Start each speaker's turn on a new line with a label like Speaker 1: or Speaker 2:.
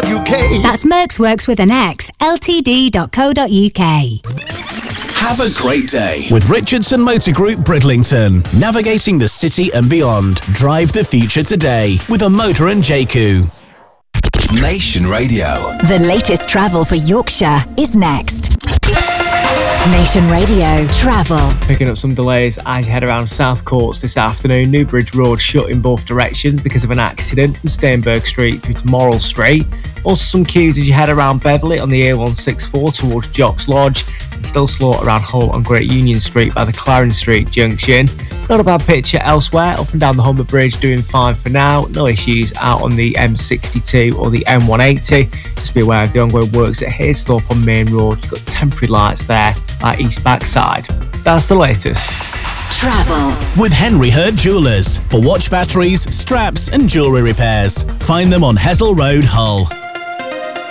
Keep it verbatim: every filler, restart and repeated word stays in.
Speaker 1: U K.
Speaker 2: That's Mercs Works with an X, ltd dot co dot uk.
Speaker 3: Have a great day with Richardson Motor Group Bridlington. Navigating the city and beyond. Drive the future today with a Motor and J C U.
Speaker 4: Nation Radio.
Speaker 5: The latest travel for Yorkshire is next. Nation Radio Travel.
Speaker 6: Picking up some delays as you head around South Courts this afternoon. Newbridge Road shut in both directions because of an accident from Steinberg Street through to Morrill Street. Also some queues as you head around Beverley on the A one sixty-four towards Jocks Lodge. And still slow around Hull on Great Union Street by the Clarence Street junction. Not a bad picture elsewhere. Up and down the Humber Bridge doing fine for now. No issues out on the M sixty-two or the M one eighty. Just be aware of the ongoing works at Haysthorpe on Main Road. You've got temporary lights there at East Backside. That's the latest.
Speaker 5: Travel
Speaker 3: with Henry Hurt Jewellers for watch batteries, straps and jewellery repairs. Find them on Hessel Road, Hull.